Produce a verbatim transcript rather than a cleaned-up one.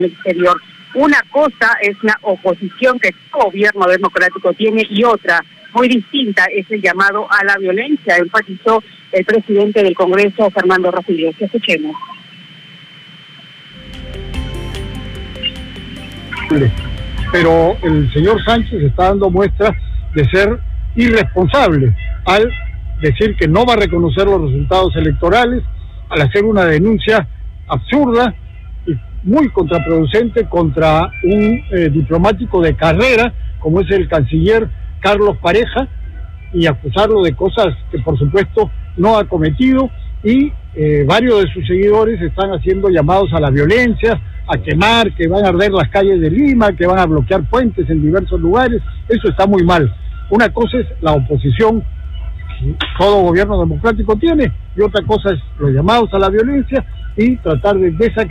exterior. Una cosa es la oposición que todo gobierno democrático tiene y otra, muy distinta, es el llamado a la violencia, enfatizó el presidente del Congreso, Fernando Rosales. Escuchemos. Pero el señor Sánchez está dando muestras de ser irresponsable al decir que no va a reconocer los resultados electorales, al hacer una denuncia absurda y muy contraproducente contra un eh, diplomático de carrera como es el canciller Carlos Pareja, y acusarlo de cosas que por supuesto no ha cometido, y eh, varios de sus seguidores están haciendo llamados a la violencia, a quemar, que van a arder las calles de Lima, que van a bloquear puentes en diversos lugares. Eso está muy mal. Una cosa es la oposición que todo gobierno democrático tiene, y otra cosa es los llamados a la violencia y tratar de desacreditar